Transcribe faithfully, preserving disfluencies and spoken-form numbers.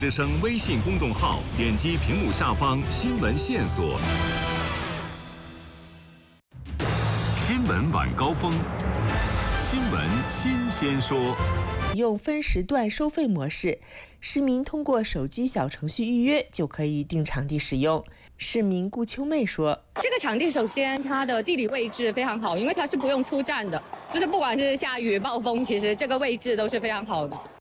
之声微信公众号，点击屏幕下方新闻线索。新闻晚高峰，新闻新鲜说。 用分时段收费模式，市民通过手机小程序预约就可以定场地使用。市民顾秋妹说：“ 这个场地首先它的地理位置非常好，因为它是不用出站的，就是不管是下雨、暴风，其实这个位置都是非常好的。